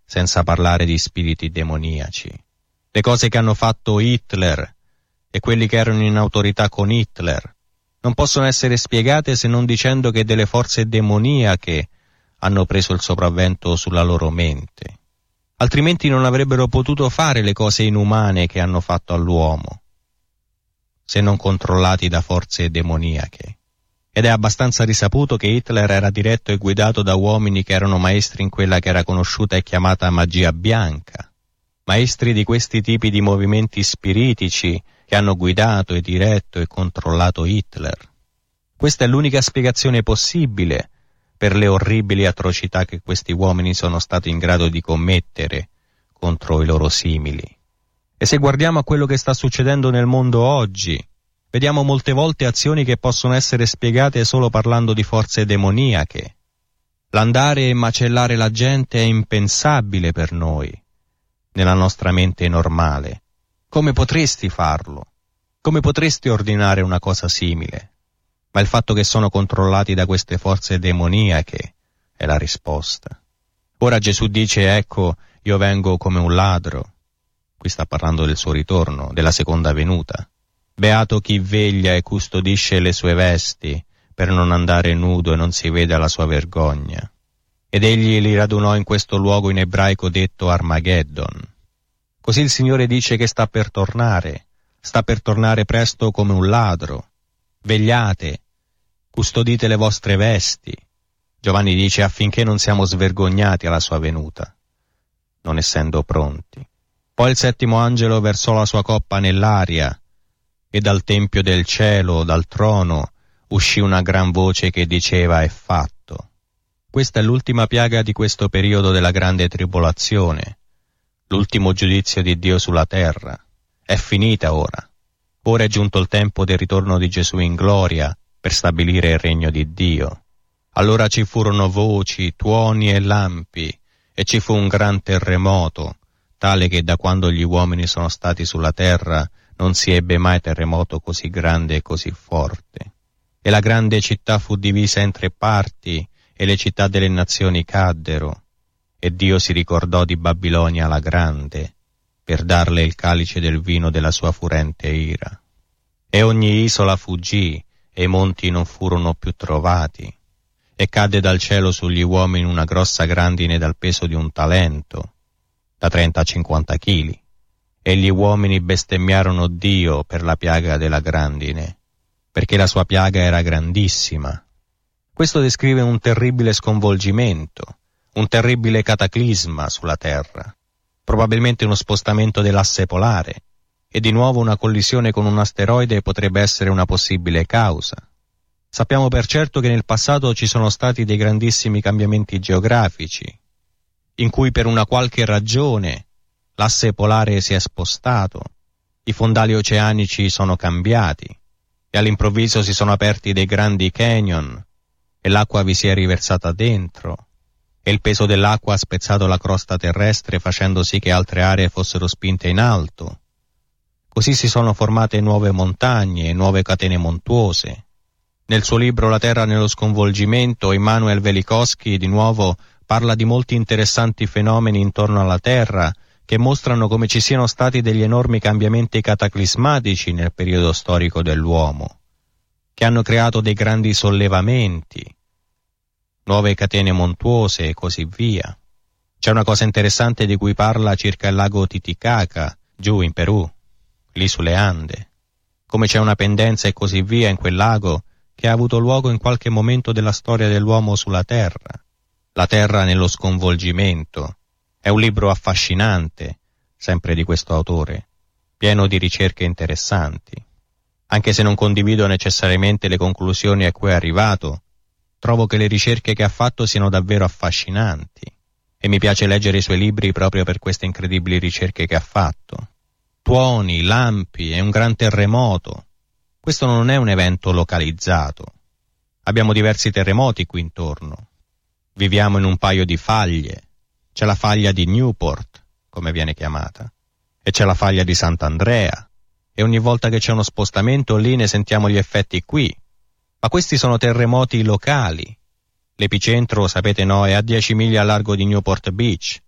senza parlare di spiriti demoniaci. Le cose che hanno fatto Hitler e quelli che erano in autorità con Hitler non possono essere spiegate se non dicendo che delle forze demoniache hanno preso il sopravvento sulla loro mente. Altrimenti non avrebbero potuto fare le cose inumane che hanno fatto all'uomo, se non controllati da forze demoniache. Ed è abbastanza risaputo che Hitler era diretto e guidato da uomini che erano maestri in quella che era conosciuta e chiamata magia bianca, maestri di questi tipi di movimenti spiritici che hanno guidato e diretto e controllato Hitler. Questa è l'unica spiegazione possibile per le orribili atrocità che questi uomini sono stati in grado di commettere contro i loro simili. E se guardiamo a quello che sta succedendo nel mondo oggi, vediamo molte volte azioni che possono essere spiegate solo parlando di forze demoniache. L'andare e macellare la gente è impensabile per noi, nella nostra mente normale. Come potresti farlo? Come potresti ordinare una cosa simile? Ma il fatto che sono controllati da queste forze demoniache è la risposta. Ora Gesù dice, ecco, io vengo come un ladro. Qui sta parlando del suo ritorno, della seconda venuta. Beato chi veglia e custodisce le sue vesti, per non andare nudo e non si veda la sua vergogna. Ed egli li radunò in questo luogo in ebraico detto Armageddon. Così il Signore dice che sta per tornare presto come un ladro. Vegliate, custodite le vostre vesti. Giovanni dice affinché non siamo svergognati alla sua venuta, non essendo pronti. Poi il settimo angelo versò la sua coppa nell'aria, e dal tempio del cielo, dal trono, uscì una gran voce che diceva è fatto. Questa è l'ultima piaga di questo periodo della grande tribolazione, l'ultimo giudizio di Dio sulla terra. È finita ora. Ora è giunto il tempo del ritorno di Gesù in gloria per stabilire il regno di Dio. Allora ci furono voci, tuoni e lampi, e ci fu un gran terremoto, tale che da quando gli uomini sono stati sulla terra non si ebbe mai terremoto così grande e così forte. E la grande città fu divisa in 3 parti, e le città delle nazioni caddero, e Dio si ricordò di Babilonia la grande, per darle il calice del vino della sua furente ira. E ogni isola fuggì, e i monti non furono più trovati. E cadde dal cielo sugli uomini una grossa grandine dal peso di un talento, da 30 a 50 chili. E gli uomini bestemmiarono Dio per la piaga della grandine, perché la sua piaga era grandissima. Questo descrive un terribile sconvolgimento, un terribile cataclisma sulla terra, probabilmente uno spostamento dell'asse polare, e di nuovo una collisione con un asteroide potrebbe essere una possibile causa. Sappiamo per certo che nel passato ci sono stati dei grandissimi cambiamenti geografici, in cui per una qualche ragione l'asse polare si è spostato, i fondali oceanici sono cambiati, e all'improvviso si sono aperti dei grandi canyon, e l'acqua vi si è riversata dentro, e il peso dell'acqua ha spezzato la crosta terrestre facendo sì che altre aree fossero spinte in alto. Così si sono formate nuove montagne e nuove catene montuose. Nel suo libro La Terra nello sconvolgimento, Immanuel Velikovsky di nuovo parla di molti interessanti fenomeni intorno alla Terra che mostrano come ci siano stati degli enormi cambiamenti cataclismatici nel periodo storico dell'uomo, che hanno creato dei grandi sollevamenti, nuove catene montuose e così via. C'è una cosa interessante di cui parla circa il lago Titicaca, giù in Perù, lì sulle Ande, come c'è una pendenza e così via in quel lago che ha avuto luogo in qualche momento della storia dell'uomo sulla Terra. La Terra nello sconvolgimento. È un libro affascinante, sempre di questo autore, pieno di ricerche interessanti. Anche se non condivido necessariamente le conclusioni a cui è arrivato, trovo che le ricerche che ha fatto siano davvero affascinanti e mi piace leggere i suoi libri proprio per queste incredibili ricerche che ha fatto. Tuoni, lampi e un gran terremoto. Questo non è un evento localizzato. Abbiamo diversi terremoti qui intorno. Viviamo in un paio di faglie. C'è la faglia di Newport, come viene chiamata, e c'è la faglia di Sant'Andrea, e ogni volta che c'è uno spostamento lì ne sentiamo gli effetti qui. Ma questi sono terremoti locali. L'epicentro, sapete no, è a 10 miglia a largo di Newport Beach,